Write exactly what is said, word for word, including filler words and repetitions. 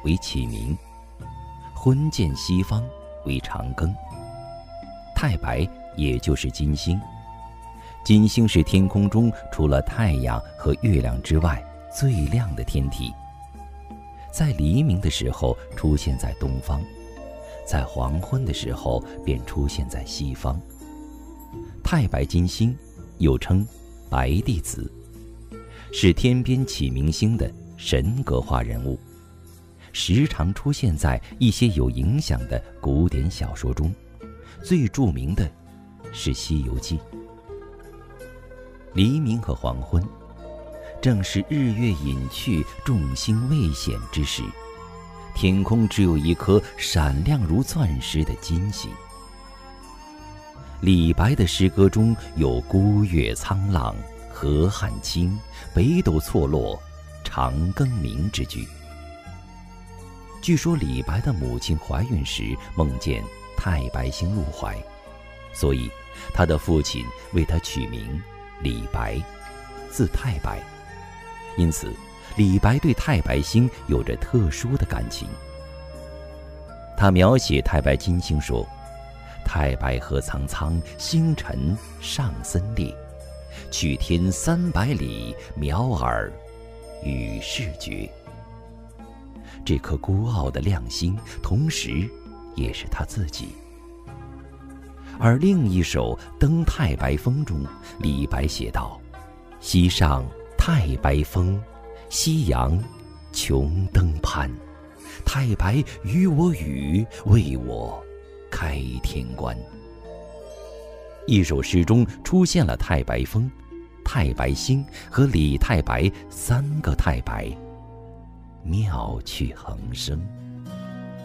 为启明，昏见西方为长庚。太白也就是金星，金星是天空中除了太阳和月亮之外最亮的天体，在黎明的时候出现在东方，在黄昏的时候便出现在西方。太白金星又称白帝子，是天边启明星的神格化人物，时常出现在一些有影响的古典小说中，最著名的是《西游记》。黎明和黄昏正是日月隐去，众星未显之时，天空只有一颗闪亮如钻石的金星。李白的诗歌中有孤月苍朗，河汉清，北斗错落，长庚明之句。据说李白的母亲怀孕时梦见太白星入怀，所以他的父亲为他取名李白，字太白。因此李白对太白星有着特殊的感情。他描写太白金星说：太白河苍苍，星辰上森列，去天三百里，渺尔与世绝。这颗孤傲的亮星，同时也是他自己。而另一首《登太白峰》中，李白写道：西上太白峰，夕阳穷登攀，太白与我语，为我开天关。一首诗中出现了太白峰、太白星和李太白三个太白，妙趣横生。